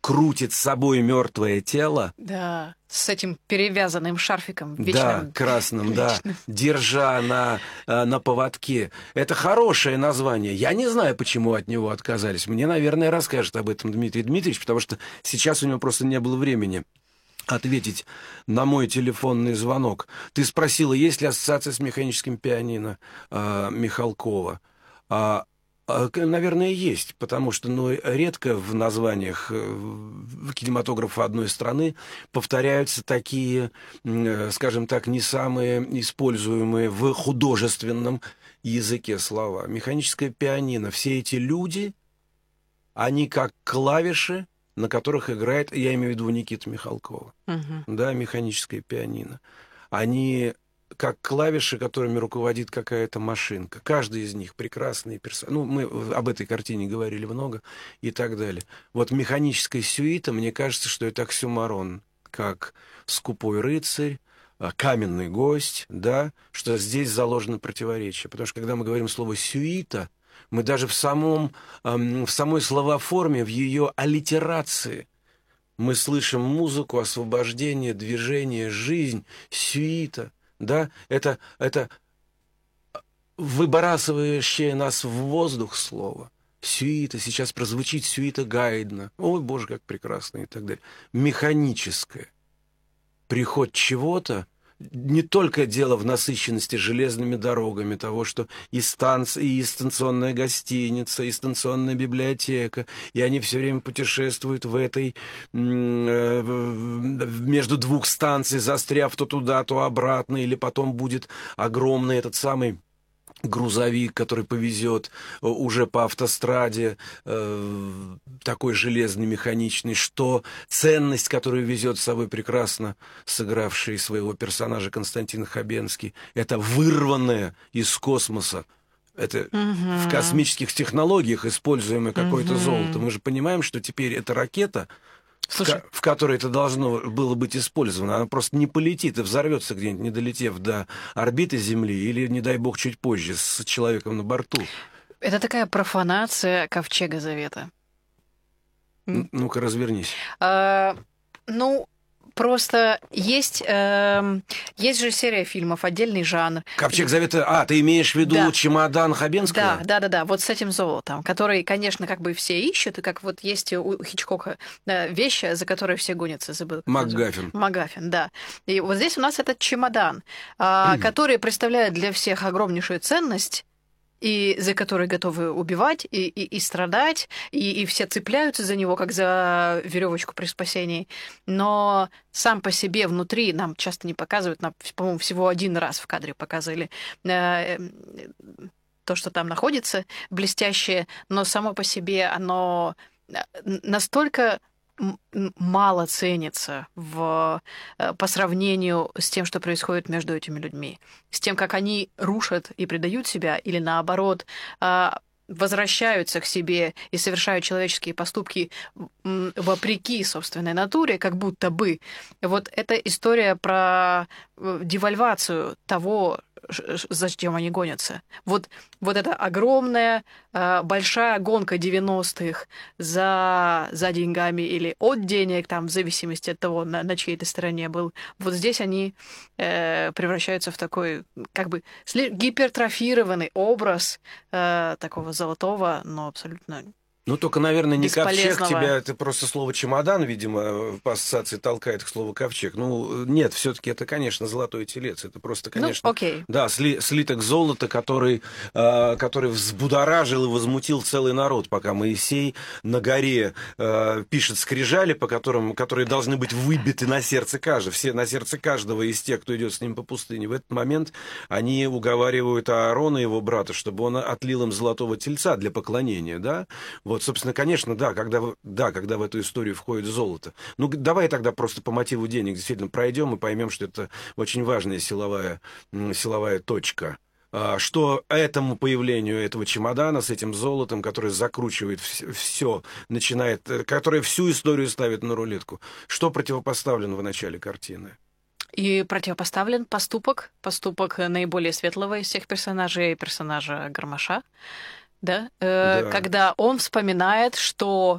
крутит с собой мертвое тело. Да, с этим перевязанным шарфиком вечным. Да, красным, да, держа на поводке. Это хорошее название. Я не знаю, почему от него отказались. Мне, наверное, расскажет об этом Дмитрий Дмитриевич, потому что сейчас у него просто не было времени ответить на мой телефонный звонок. Ты спросила, есть ли ассоциация с механическим пианино Михалкова. Наверное, есть, потому что редко в названиях кинематографа одной страны повторяются такие, скажем так, не самые используемые в художественном языке слова. Механическое пианино. Все эти люди, они как клавиши, на которых играет, я имею в виду Никиту Михалкова, да, механическое пианино. Они как клавиши, которыми руководит какая-то машинка. Каждый из них прекрасный персонаж. Мы об этой картине говорили много и так далее. Вот механическая сюита, мне кажется, что это оксюморон, как скупой рыцарь, каменный гость, да, что здесь заложено противоречие. Потому что когда мы говорим слово сюита, мы даже в самой словоформе, в ее аллитерации, мы слышим музыку, освобождение, движение, жизнь, сюита. Да, это выбрасывающее нас в воздух слово. Сюита, сейчас прозвучит сюита Гайдна. Ой, боже, как прекрасно и так далее. Механическое. Приход чего-то, не только дело в насыщенности железными дорогами, того, что и станционная гостиница, и станционная библиотека, и они все время путешествуют в этой между двух станций, застряв то туда, то обратно, или потом будет огромный этот самый грузовик, который повезет уже по автостраде, такой железный, механичный, что ценность, которую везет с собой прекрасно сыгравший своего персонажа Константин Хабенский, это вырванное из космоса, это в космических технологиях используемое какое-то золото. Мы же понимаем, что теперь эта ракета, в которой это должно было быть использовано, она просто не полетит и взорвется где-нибудь, не долетев до орбиты Земли, или, не дай бог, чуть позже с человеком на борту. Это такая профанация Ковчега Завета. Ну-ка, развернись. Просто есть же серия фильмов, отдельный жанр. Ковчег Завета. Ты имеешь в виду чемодан Хабенского? Да. Вот с этим золотом, который, конечно, как бы все ищут, и как вот есть у Хичкока вещь, за которой все гонятся, забыл. МакГаффин, да. И вот здесь у нас этот чемодан, который представляет для всех огромнейшую ценность, и за который готовы убивать, и страдать, и все цепляются за него, как за веревочку при спасении. Но сам по себе внутри нам часто не показывают, нам, по-моему, всего один раз в кадре показывали то, что там находится, блестящее, но само по себе оно настолько мало ценится по сравнению с тем, что происходит между этими людьми, с тем, как они рушат и предают себя, или наоборот возвращаются к себе и совершают человеческие поступки вопреки собственной натуре, как будто бы. Вот эта история про девальвацию того, зачем они гонятся. Вот эта огромная, большая гонка 90-х за деньгами или от денег, там, в зависимости от того, на чьей ты стороне был. Вот здесь они превращаются в такой, как бы, гипертрофированный образ такого золотого, но абсолютно только, наверное, не ковчег тебя, это просто слово чемодан, видимо, по ассоциации толкает к слову ковчег. Нет, все-таки это, конечно, золотой телец. Это просто, конечно, да, слиток золота, который взбудоражил и возмутил целый народ, пока Моисей на горе пишет скрижали, которые должны быть выбиты на сердце каждого из тех, кто идет с ним по пустыне. В этот момент они уговаривают Аарона, его брата, чтобы он отлил им золотого тельца для поклонения, да? Вот, собственно, конечно, когда в эту историю входит золото. Давай тогда просто по мотиву денег действительно пройдем и поймем, что это очень важная силовая точка. Что этому появлению этого чемодана с этим золотом, который закручивает все, который всю историю ставит на рулетку, что противопоставлено в начале картины? И противопоставлен поступок наиболее светлого из всех персонажа Гармаша. да? Да. Когда он вспоминает, что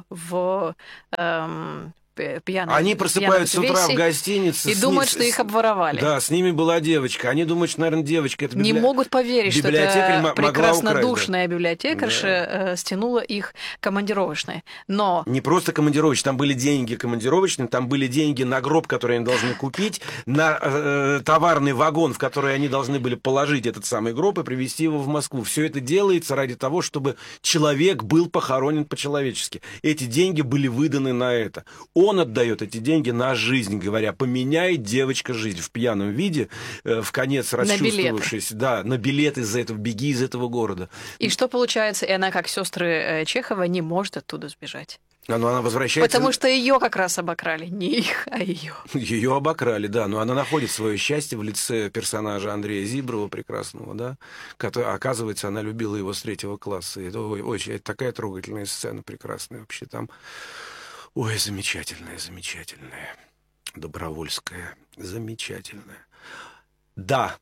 Они просыпаются с утра в весе гостинице. и думают, что их обворовали. Да, с ними была девочка. Они думают, что, наверное, девочка... Это Не могут поверить, что библиотекарь это могла украсть, прекраснодушная библиотекарша стянула их командировочные. Но... Не просто командировочные, там были деньги командировочные, там были деньги на гроб, который они должны купить, на товарный вагон, в который они должны были положить этот самый гроб и привезти его в Москву. Все это делается ради того, чтобы человек был похоронен по-человечески. Эти деньги были выданы на это. Он отдает эти деньги на жизнь, говоря, поменяет девочка жизнь в пьяном виде, в конец расчувствовавшись. Да, на билеты из-за этого, беги из этого города. И что получается? И она, как сестры Чехова, не может оттуда сбежать. Но она возвращается... Потому что ее как раз обокрали. Не их, а ее. Ее обокрали, да. Но она находит свое счастье в лице персонажа Андрея Зиброва, прекрасного, да. Оказывается, она любила его с 3 класса. И это такая трогательная сцена, прекрасная вообще там. Ой, замечательная, замечательная. Добровольская, замечательная. Да,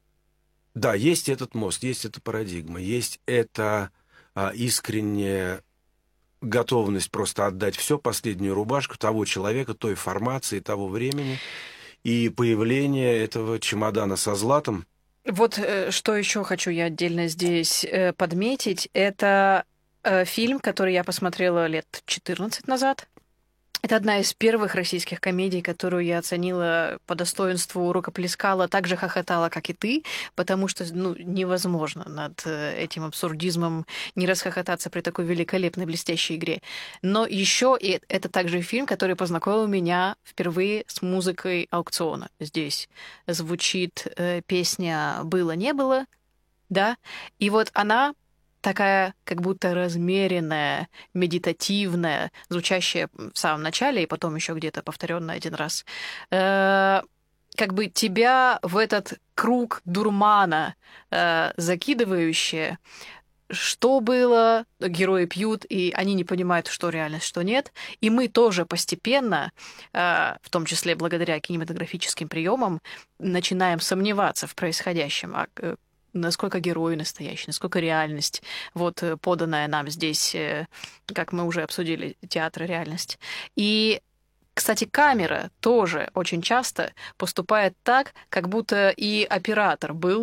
есть этот мост, есть эта парадигма, есть эта искренняя готовность просто отдать все, последнюю рубашку того человека, той формации, того времени, и появление этого чемодана со златом. Вот что еще хочу я отдельно здесь подметить, это фильм, который я посмотрела лет 14 назад. Это одна из первых российских комедий, которую я оценила по достоинству, рукоплескала, так же хохотала, как и ты, потому что невозможно над этим абсурдизмом не расхохотаться при такой великолепной, блестящей игре. Но еще и это также фильм, который познакомил меня впервые с музыкой аукциона. Здесь звучит песня «Было-не было», да, и вот она такая как будто размеренная, медитативная, звучащая в самом начале и потом еще где-то повторенная один раз, как бы тебя в этот круг дурмана закидывающая. Что было, герои пьют, и они не понимают, что реальность, что нет. И мы тоже постепенно, в том числе благодаря кинематографическим приемам, начинаем сомневаться в происходящем. Насколько герои настоящие, насколько реальность, вот поданная нам здесь, как мы уже обсудили, театр и реальность. И, кстати, камера тоже очень часто поступает так, как будто и оператор был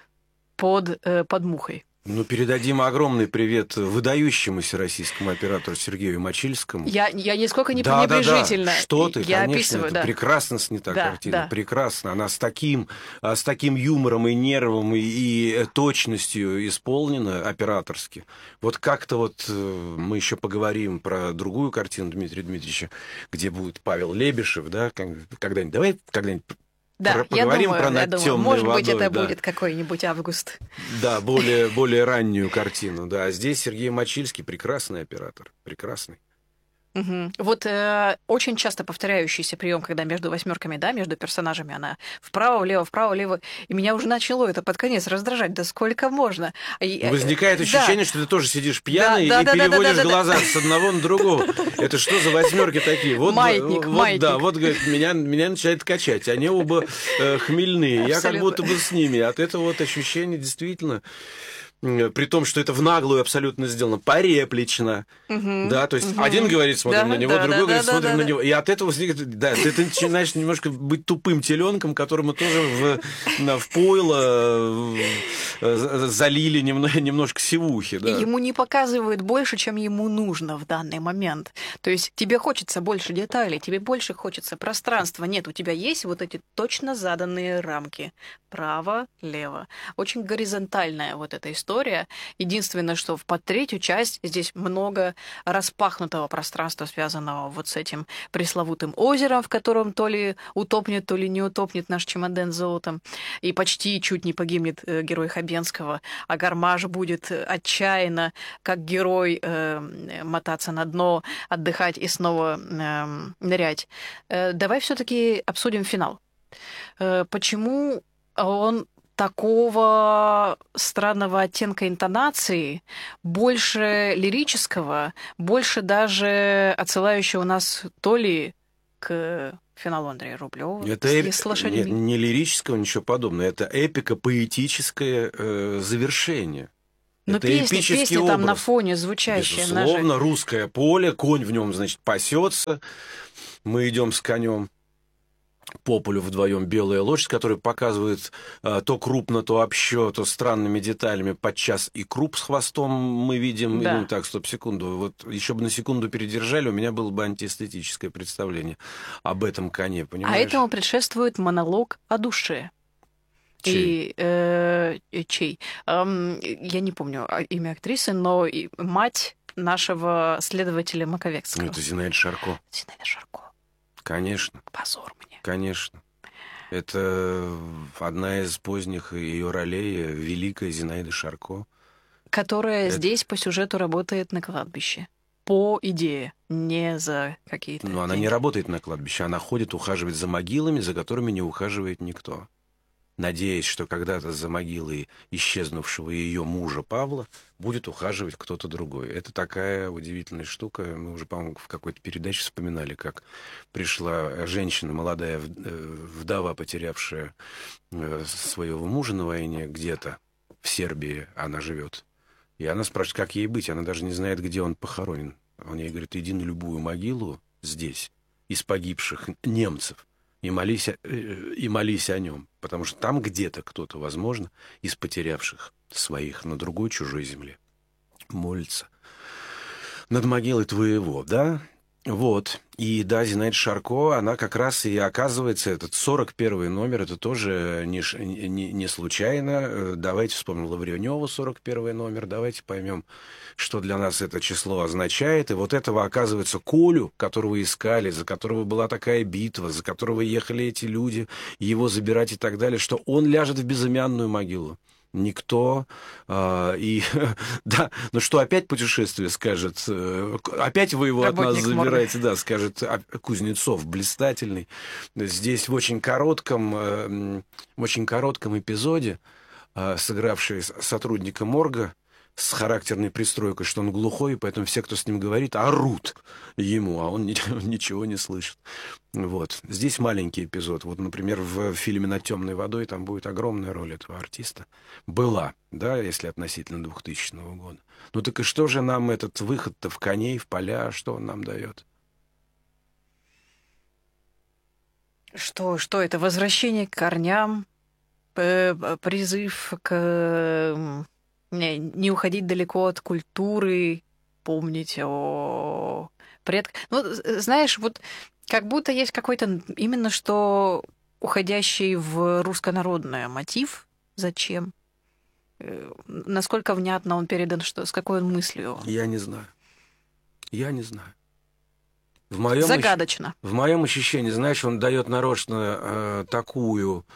под мухой. Ну, передадим огромный привет выдающемуся российскому оператору Сергею Мочильскому. Я нисколько не пренебрежительно. Да. Что ты, я конечно, описываю, это да. прекрасно снята картина, прекрасно. Она с таким юмором и нервом и точностью исполнена операторски. Вот как-то вот мы еще поговорим про другую картину Дмитрия Дмитриевича, где будет Павел Лебешев, да, когда-нибудь. Давай когда-нибудь. Да, поговорим я про «Над думаю, темной может водой», быть, это да. будет какой-нибудь август. Да, более раннюю картину. Да, здесь Сергей Мочильский прекрасный оператор, прекрасный. Угу. Вот очень часто повторяющийся прием, когда между восьмерками, да, между персонажами она вправо-влево, вправо-влево, и меня уже начало это под конец раздражать. Да сколько можно? Возникает ощущение, что ты тоже сидишь пьяный и переводишь глаза с одного на другого. Это что за восьмерки такие? Вот, маятник. Да, вот, говорит, меня начинает качать. Они оба хмельные. Я как будто бы с ними. От этого вот ощущение действительно... При том, что это в наглую абсолютно сделано, пореплично, да, то есть один говорит, смотрим на него, другой говорит, смотрим на него, и от этого возникает, да, ты начинаешь немножко быть тупым теленком, которому тоже в пойло залили немножко сивухи, да. И ему не показывают больше, чем ему нужно в данный момент. То есть тебе хочется больше деталей, тебе больше хочется пространства. Нет, у тебя есть вот эти точно заданные рамки. Право, лево. Очень горизонтальная вот эта история. Единственное, что под третью часть здесь много распахнутого пространства, связанного вот с этим пресловутым озером, в котором то ли утопнет, то ли не утопнет наш чемодан с золотом. И почти чуть не погибнет герой Хабенского. А Гармаш будет отчаянно, как герой, мотаться на дно, отдыхать и снова нырять. Давай все-таки обсудим финал. Почему он такого странного оттенка интонации, больше лирического, больше даже отсылающего нас то ли к финалу Андрея Рублева с лошадьми? Не лирического, ничего подобного. Это эпико-поэтическое завершение. Но Это песни эпический там на образ. фоне звучащие. Безусловно, русское поле, конь в нем, значит, пасется. Мы идем с конем по полю вдвоем, белая лошадь, которая показывает то крупно, то общо, то странными деталями, подчас и круп с хвостом мы видим. Да. Ну, так, стоп, секунду. Вот еще бы на секунду передержали, у меня было бы антиэстетическое представление об этом коне, понимаешь? А этому предшествует монолог о душе. Чей? Чей? Я не помню имя актрисы, но мать нашего следователя Маковецкого. Ну, это Зинаида Шарко. Зинаида Шарко. Конечно. Позор мне. Конечно. Это одна из поздних ее ролей, великая Зинаида Шарко. Которая здесь по сюжету работает на кладбище. По идее, не за какие-то... Но она не работает на кладбище, она ходит ухаживать за могилами, за которыми не ухаживает никто. Надеясь, что когда-то за могилой исчезнувшего ее мужа Павла будет ухаживать кто-то другой. Это такая удивительная штука. Мы уже, по-моему, в какой-то передаче вспоминали, как пришла женщина, молодая вдова, потерявшая своего мужа на войне где-то в Сербии, она живет. И она спрашивает, как ей быть. Она даже не знает, где он похоронен. Он ей говорит, иди на любую могилу здесь из погибших немцев. И молись о нем. Потому что там где-то кто-то, возможно, из потерявших своих на другой чужой земле молится над могилой твоего, да? Вот. И да, Зинаида Шарко, она как раз и оказывается, этот 41-й номер, это тоже не случайно. Давайте вспомним Лавренёва, 41-й номер, давайте поймем, что для нас это число означает. И вот этого, оказывается, Колю, которого искали, за которого была такая битва, за которого ехали эти люди, его забирать и так далее, что он ляжет в безымянную могилу. Никто. И да, ну что, опять путешествие скажет, опять вы его от нас забираете, да, скажет Кузнецов, блистательный. Здесь в очень коротком эпизоде, сыгравший сотрудника морга, с характерной пристройкой, что он глухой, и поэтому все, кто с ним говорит, орут ему, а он ничего не слышит. Вот. Здесь маленький эпизод. Вот, например, в фильме «Над темной водой» там будет огромная роль этого артиста. Была, да, если относительно 2000 года. Ну так и что же нам этот выход-то в коней, в поля, что он нам дает? Что это? Возвращение к корням, призыв к... Не уходить далеко от культуры, помнить о предках. Ну, знаешь, вот как будто есть какой-то именно что уходящий в руссконародное мотив. Зачем? Насколько внятно он передан, что, с какой он мыслью? Я не знаю. Загадочно. В моем ощущении, знаешь, он дает нарочно такую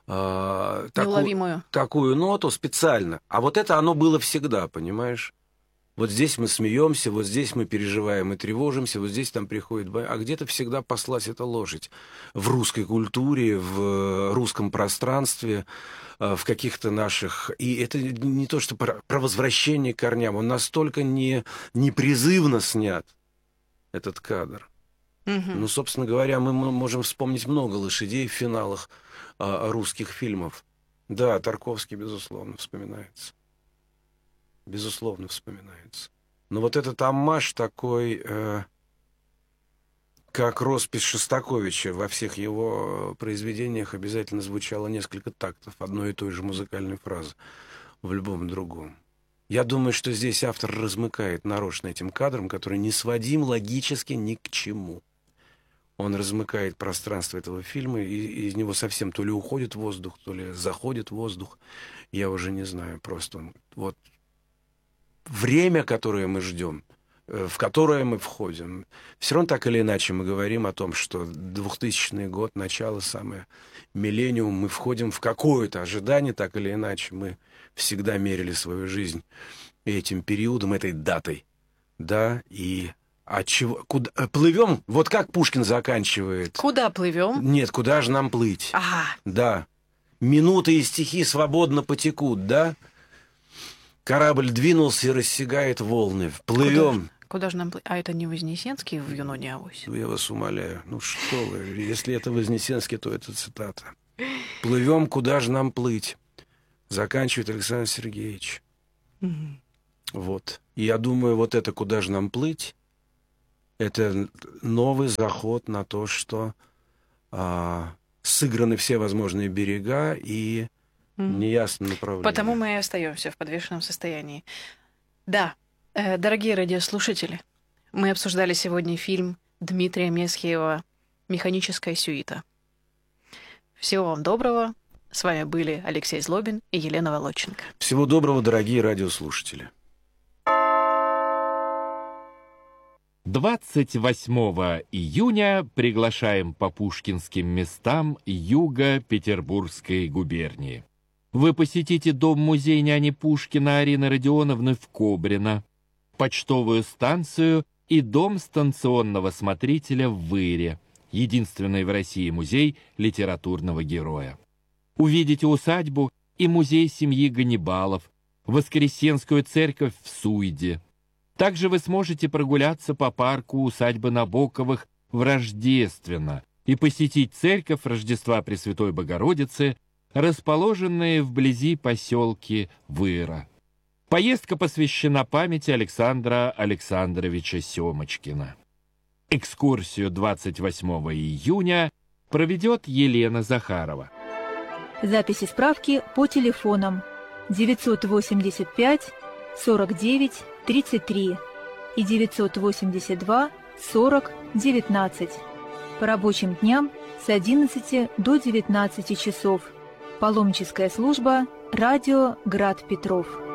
ноту специально. А вот это оно было всегда, понимаешь? Вот здесь мы смеемся, вот здесь мы переживаем и тревожимся, вот здесь там приходит бой. А где-то всегда паслась эта лошадь. В русской культуре, в русском пространстве, в каких-то наших... И это не то, что про возвращение к корням. Он настолько непризывно снят, этот кадр. Ну, собственно говоря, мы можем вспомнить много лошадей в финалах русских фильмов. Да, Тарковский, безусловно, вспоминается. Безусловно, вспоминается. Но вот этот оммаж такой, как роспись Шостаковича, во всех его произведениях обязательно звучало несколько тактов одной и той же музыкальной фразы в любом другом. Я думаю, что здесь автор размыкает нарочно этим кадром, который не сводим логически ни к чему. Он размыкает пространство этого фильма, и из него совсем то ли уходит воздух, то ли заходит воздух. Я уже не знаю, просто вот время, которое мы ждем, в которое мы входим, все равно так или иначе мы говорим о том, что 2000 год, начало самое, миллениум, мы входим в какое-то ожидание, так или иначе мы всегда мерили свою жизнь этим периодом, этой датой, да, и... А чего? Куда? Плывем? Вот как Пушкин заканчивает. Куда плывем? Нет, куда же нам плыть? Ага. Да. Минуты и стихи свободно потекут, да? Корабль двинулся и рассягает волны. Плывем. Куда же нам плыть? А это не Вознесенский в «Юноне авось»? Я вас умоляю. Ну что вы, если это Вознесенский, то это цитата. Плывем, куда же нам плыть? Заканчивает Александр Сергеевич. Вот. И я думаю, вот это «Куда же нам плыть?» — это новый заход на то, что сыграны все возможные берега и неясно направление. Потому мы и остаемся в подвешенном состоянии. Да, дорогие радиослушатели, мы обсуждали сегодня фильм Дмитрия Месхиева «Механическая сюита». Всего вам доброго. С вами были Алексей Злобин и Елена Володченко. Всего доброго, дорогие радиослушатели. 28 июня приглашаем по пушкинским местам юга Петербургской губернии. Вы посетите дом-музей няни Пушкина Арины Родионовны в Кобрино, почтовую станцию и дом станционного смотрителя в Выре, единственный в России музей литературного героя. Увидите усадьбу и музей семьи Ганнибалов, Воскресенскую церковь в Суйде. Также вы сможете прогуляться по парку усадьбы Набоковых в Рождественно и посетить церковь Рождества Пресвятой Богородицы, расположенные вблизи поселки Выра. Поездка посвящена памяти Александра Александровича Семочкина. Экскурсию 28 июня проведет Елена Захарова. Записи справки по телефонам 985 49 33 и 982 40 19. По рабочим дням с 11 до 19 часов. Паломническая служба «Радио Град Петров».